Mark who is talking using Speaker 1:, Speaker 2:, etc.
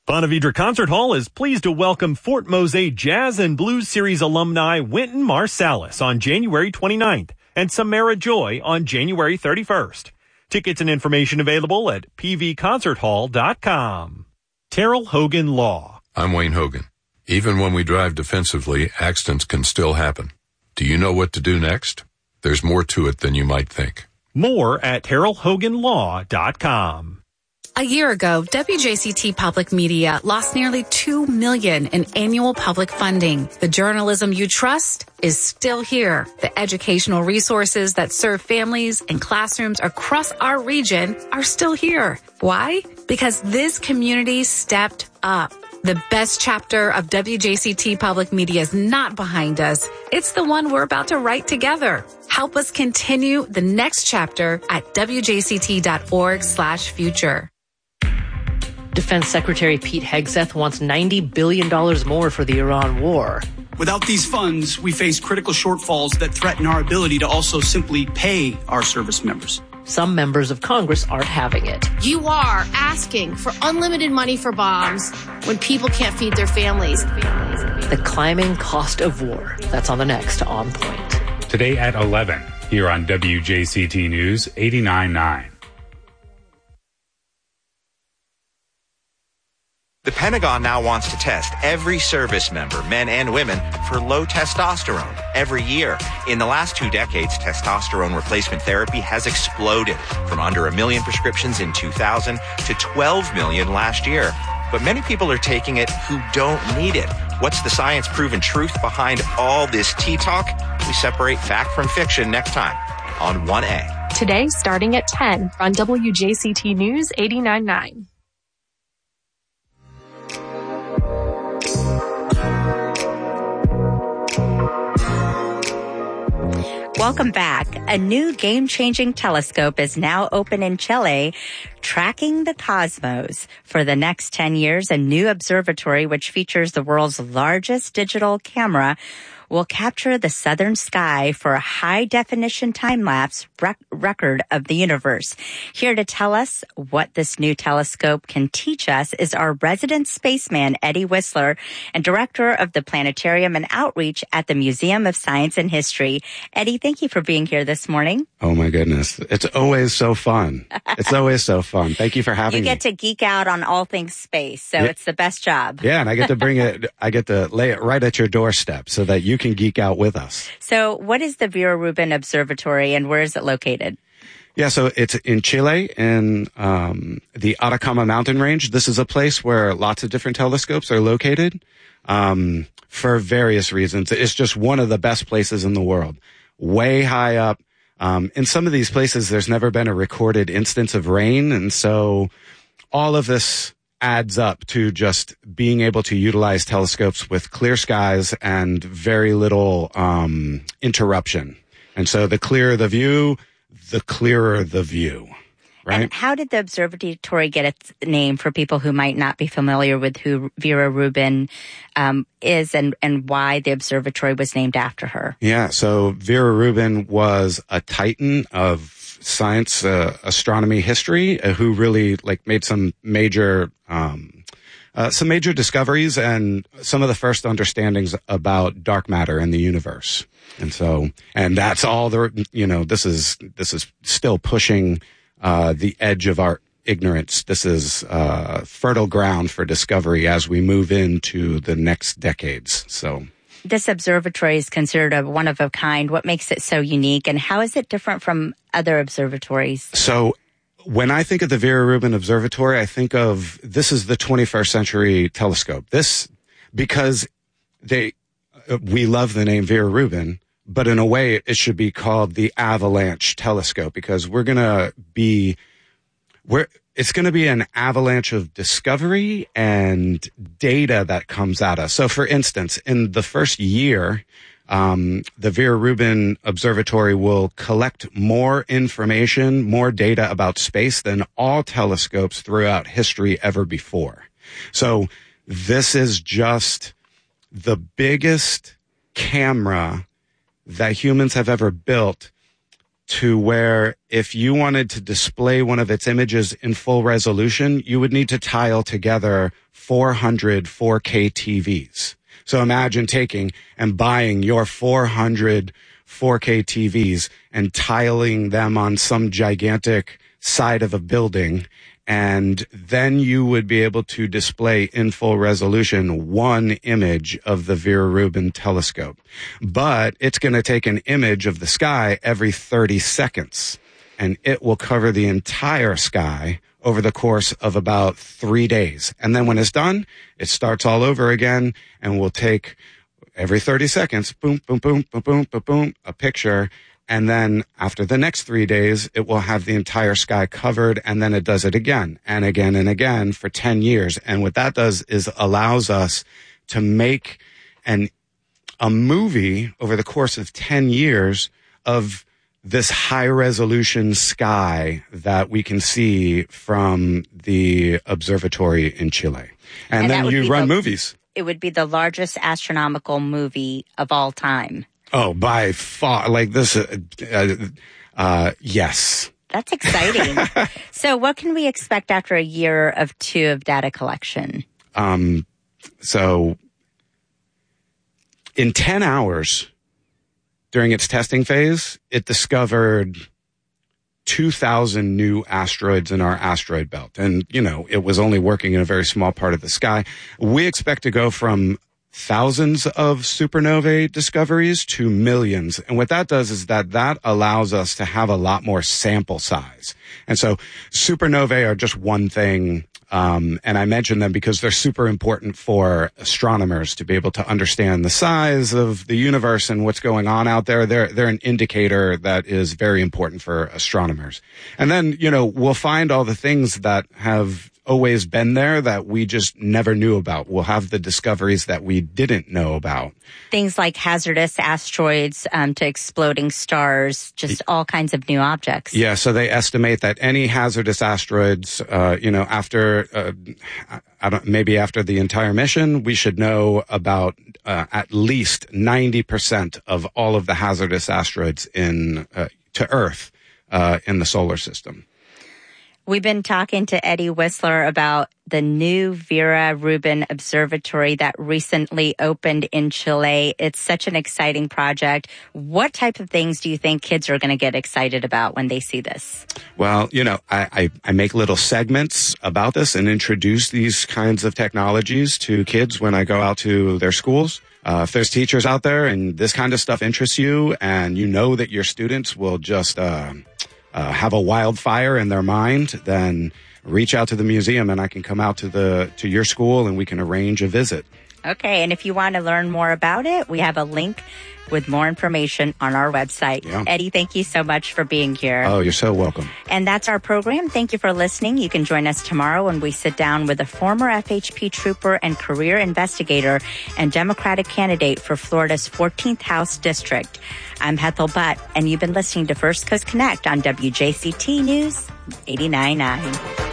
Speaker 1: Ponte Vedra Concert Hall is pleased to welcome Fort Mose Jazz and Blues Series alumni Wynton Marsalis on January 29th and Samara Joy on January 31st. Tickets and information available at pvconcerthall.com. Terrell Hogan Law.
Speaker 2: I'm Wayne Hogan. Even when we drive defensively, accidents can still happen. Do you know what to do next? There's more to it than you might think.
Speaker 1: More at terrellhoganlaw.com.
Speaker 3: A year ago, WJCT Public Media lost nearly $2 million in annual public funding. The journalism you trust is still here. The educational resources that serve families and classrooms across our region are still here. Why? Because this community stepped up. The best chapter of WJCT Public Media is not behind us. It's the one we're about to write together. Help us continue the next chapter at wjct.org/future.
Speaker 4: Defense Secretary Pete Hegseth wants $90 billion more for the Iran war.
Speaker 5: Without these funds, we face critical shortfalls that threaten our ability to also simply pay our service members.
Speaker 4: Some members of Congress aren't having it.
Speaker 6: You are asking for unlimited money for bombs when people can't feed their families.
Speaker 4: The climbing cost of war. That's on the next On Point.
Speaker 7: Today at 11, here on WJCT News 89.9.
Speaker 8: The Pentagon now wants to test every service member, men and women, for low testosterone every year. In the last 2 decades, testosterone replacement therapy has exploded from under 1 million prescriptions in 2000 to 12 million last year. But many people are taking it who don't need it. What's the science-proven truth behind all this tea talk? We separate fact from fiction next time on 1A.
Speaker 9: Today, starting at 10 on WJCT News 89.9.
Speaker 10: Welcome back. A new game-changing telescope is now open in Chile, tracking the cosmos. For the next 10 years, a new observatory, which features the world's largest digital camera, will capture the southern sky for a high-definition time-lapse record of the universe. Here to tell us what this new telescope can teach us is our resident spaceman, Eddie Whistler, and director of the Planetarium and Outreach at the Museum of Science and History. Eddie, thank you for being here this morning.
Speaker 11: Oh, my goodness. It's always so fun. It's always so fun. Thank you for having me.
Speaker 10: You get to geek out on all things space, so It's the best job.
Speaker 11: Yeah, and I get to bring it, I get to lay it right at your doorstep so that you can geek out with us.
Speaker 10: So what is the Vera Rubin Observatory and where is it located?
Speaker 11: Yeah, so it's in Chile in the Atacama mountain range. This is a place where lots of different telescopes are located for various reasons. It's just one of the best places in the world. Way high up. In some of these places, there's never been a recorded instance of rain. And so all of this adds up to just being able to utilize telescopes with clear skies and very little interruption. And so the clearer the view, the clearer the view. Right?
Speaker 10: And how did the observatory get its name for people who might not be familiar with who Vera Rubin is and why the observatory was named after her?
Speaker 11: Yeah, so Vera Rubin was a titan of science, astronomy history, who really made some major discoveries and some of the first understandings about dark matter in the universe. And that's all this is still pushing the edge of our ignorance. This is fertile ground for discovery as we move into the next decades. So
Speaker 10: this observatory is considered a one of a kind. What makes it so unique, and how is it different from other observatories?
Speaker 11: So when I think of the Vera Rubin Observatory, I think of this is the 21st century telescope. Because we love the name Vera Rubin, but in a way it should be called the Avalanche Telescope, because it's going to be an avalanche of discovery and data that comes at us. So, for instance, in the first year, the Vera Rubin Observatory will collect more information, more data about space than all telescopes throughout history ever before. So, this is just the biggest camera that humans have ever built to where if you wanted to display one of its images in full resolution, you would need to tile together 400 4K TVs. So imagine taking and buying your 400 4K TVs and tiling them on some gigantic side of a building, and then you would be able to display in full resolution one image of the Vera Rubin telescope. But it's going to take an image of the sky every 30 seconds, and it will cover the entire sky over the course of about 3 days. And then when it's done, it starts all over again, and will take every 30 seconds, boom, boom, boom, boom, boom, boom, boom, a picture. And then after the next 3 days, it will have the entire sky covered, and then it does it again and again and again for 10 years. And what that does is allows us to make a movie over the course of 10 years of this high resolution sky that we can see from the observatory in Chile. And then you run movies.
Speaker 10: It would be the largest astronomical movie of all time.
Speaker 11: Oh, by far, like this, yes.
Speaker 10: That's exciting. So what can we expect after a year of 2 of data collection?
Speaker 11: So in 10 hours during its testing phase, it discovered 2,000 new asteroids in our asteroid belt. And, it was only working in a very small part of the sky. We expect to go from thousands of supernovae discoveries to millions. And what that does is that allows us to have a lot more sample size. And so supernovae are just one thing. And I mention them because they're super important for astronomers to be able to understand the size of the universe and what's going on out there. They're an indicator that is very important for astronomers. And then, we'll find all the things that have always been there that we just never knew about. We'll have the discoveries that we didn't know about.
Speaker 10: Things like hazardous asteroids to exploding stars, just all kinds of new objects.
Speaker 11: Yeah, so they estimate that any hazardous asteroids, after maybe after the entire mission, we should know about at least 90% of all of the hazardous asteroids to Earth in the solar system.
Speaker 10: We've been talking to Eddie Whistler about the new Vera Rubin Observatory that recently opened in Chile. It's such an exciting project. What type of things do you think kids are going to get excited about when they see this?
Speaker 11: Well, I make little segments about this and introduce these kinds of technologies to kids when I go out to their schools. If there's teachers out there and this kind of stuff interests you and you know that your students will just have a wildfire in their mind, then reach out to the museum and I can come out to your school and we can arrange a visit.
Speaker 10: Okay, and if you want to learn more about it, we have a link with more information on our website.
Speaker 11: Yeah.
Speaker 10: Eddie, thank you so much for being here.
Speaker 11: Oh, you're so welcome.
Speaker 10: And that's our program. Thank you for listening. You can join us tomorrow when we sit down with a former FHP trooper and career investigator and Democratic candidate for Florida's 14th House District. I'm Hethel Butt, and you've been listening to First Coast Connect on WJCT News 89.9.